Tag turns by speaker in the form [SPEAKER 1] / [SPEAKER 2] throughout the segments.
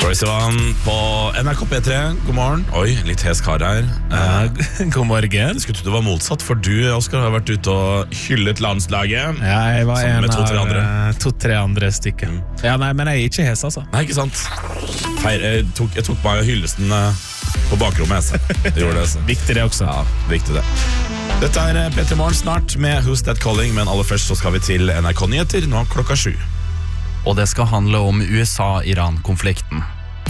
[SPEAKER 1] Troye Sivan på NRK P3, god morgen. Oi, litt hes kar her.
[SPEAKER 2] God morgen.
[SPEAKER 1] Skulle tro det var motsatt, for du, Oskar, har vært ute og hyllet landslaget.
[SPEAKER 2] Ja, jeg var
[SPEAKER 1] sammen
[SPEAKER 2] en
[SPEAKER 1] med
[SPEAKER 2] to-tre andre stykker. Ja, nei, men jeg er ikke hes, altså.
[SPEAKER 1] Nei, ikke sant? Jeg tok meg hyllesten på bakrommet. Jeg gjorde det. Så.
[SPEAKER 2] Viktig det også.
[SPEAKER 1] Ja, viktig det. Dette P3 Morgen snart med Who's That Calling, men aller først så skal vi til NRK Nyheter, nå 7:00.
[SPEAKER 3] Og det skal handle om USA-Iran-konflikten.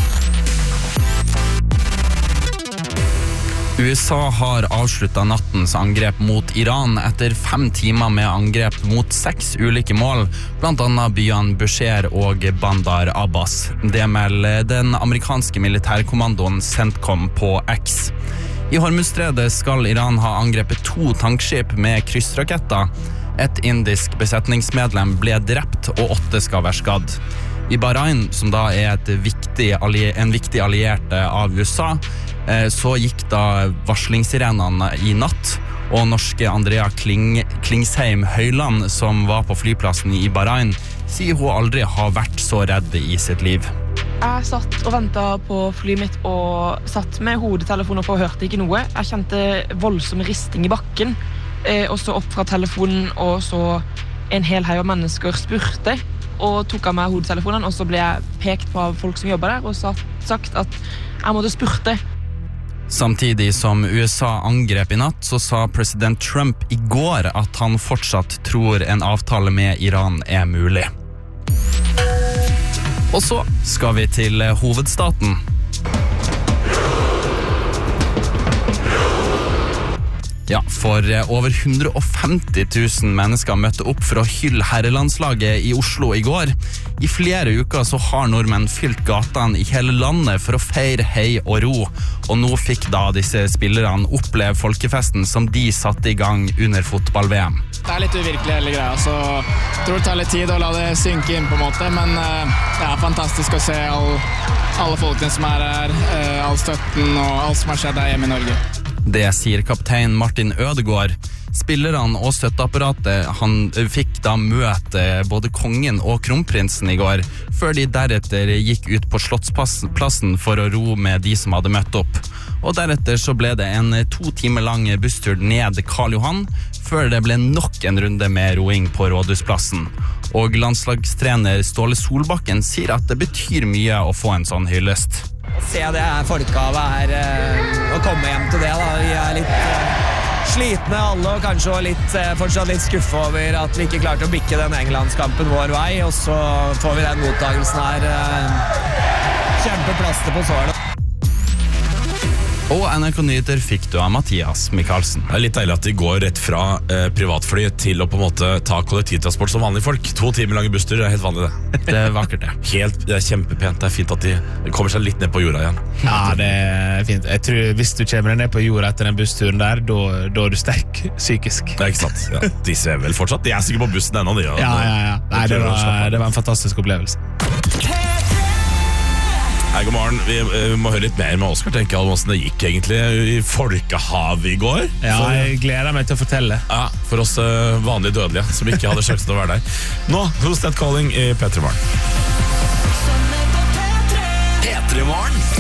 [SPEAKER 3] USA har avsluttet nattens angrep mot Iran etter 5 timer med angrep mot 6 ulike mål, blant annet byene Bushehr og Bandar Abbas. Det melder den amerikanske militærkommandoen CENTCOM på X. I Hormuzstredet skal Iran ha angrepet 2 tankskip med kryssraketter. Et indisk besetningsmedlem ble drept, og 8 skal være skadd. I Bahrain, som da er en viktig alliert av USA, så gikk da varslingssirenene i natt, og norske Andrea Klingsheim Høyland, som var på flyplassen i Bahrain, sier hun aldri har vært så redd i sitt liv.
[SPEAKER 4] Jeg satt og ventet på flyet mitt og satt med hodetelefonen og hørte ikke noe. Jeg kjente voldsom risting i bakken. Og så opp fra telefonen, og så en hel haug av mennesker spurte, og tok av meg hodetelefonen, og så ble jeg pekt på av folk som jobbet der, og sagt at jeg måtte spurte.
[SPEAKER 3] Samtidig som USA angrep i natt, så sa president Trump i går at han fortsatt tror en avtale med Iran er mulig. Og så skal vi til hovedstaten. Ja, for over 150 000 mennesker møtte opp for å hylle herrelandslaget i Oslo i går. I flere uker så har nordmenn fylt gatene i hele landet for å feire hei og ro. Og nå fikk da disse spillerne oppleve folkefesten som de satte i gang under fotball-VM.
[SPEAKER 5] Det er litt uvirkelig hele greia, så jeg tror det tar litt tid å la det synke inn på en måte, men det er fantastisk å se alle folkene som er her, all støtten og alt som har skjedd her hjemme i Norge.
[SPEAKER 3] Det sier kaptein Martin Ødegaard. Spillerne og støtteapparatet han fikk da møte både kongen og kronprinsen i går, før de deretter gikk ut på Slottsplassen for å ro med de som hadde møtt opp. Og deretter så ble det en 2 timer lang busstur ned Karl Johan, før det ble nok en runde med roing på Rådhusplassen. Og landslagstrener Ståle Solbakken sier at det betyr mye å få en sånn hyllest.
[SPEAKER 6] Se det folkehavet her, å komme hjem til det da. Vi er litt slitne alle, og kanskje fortsatt litt skuffet over at vi ikke klarte å bikke den Englandskampen vår vei, og så får vi den mottagelsen her. Kjempeplaster på såret.
[SPEAKER 3] Og NRK Nyheter fikk du av Mathias Mikkelsen.
[SPEAKER 1] Det litt deilig at de går rett fra privatfly til å på en måte ta kollektivtransport som vanlige folk. 2 timer lange bussturer er helt vanlig det.
[SPEAKER 3] Det er vakkert det.
[SPEAKER 1] Det er kjempepent, det er fint at de kommer seg litt ned på jorda igjen.
[SPEAKER 2] Ja, det er fint. Jeg tror hvis du kommer ned på jorda etter den bussturen der, da er du sterk psykisk.
[SPEAKER 1] Det er ikke sant. Ja, de ser vel fortsatt. De er sikkert på bussen ennå, de.
[SPEAKER 2] Ja. Nei, det var en fantastisk opplevelse.
[SPEAKER 1] Hei, god morgen. Vi må høre litt mer med Oskar, tenker jeg, om hvordan det gikk egentlig i folkehavet i går.
[SPEAKER 2] Ja, jeg gleder meg til å fortelle.
[SPEAKER 1] Ja, for oss vanlige dødelige, som ikke hadde sjansen til å være der. Nå, Who's That Calling i P3 Morgen.
[SPEAKER 7] P3 Morgen.